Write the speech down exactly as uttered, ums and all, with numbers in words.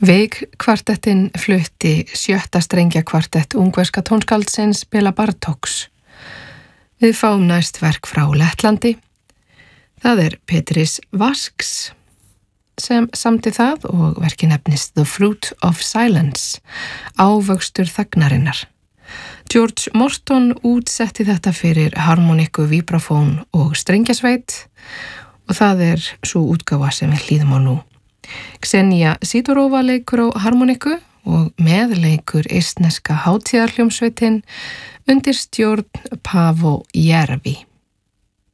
Veig kvartettin flutti sjötta strengja kvartett ungverska tónskaldsins Béla Bartóks. Við fáum næst verk frá Lettlandi. Það er Petris Vasks sem samdi það og verkið nefnist The Fruit of Silence, ávöxtur þagnarinnar. George Morton útsetti þetta fyrir harmoniku, vibrafón og strengjasveit og það er svo útgáfa sem við hlýðum á nú. Ksenia Sidorova leikur á harmoniku og meðleikur eistneska hátíðarhljómsveitin undir stjórn Paavo Järvi.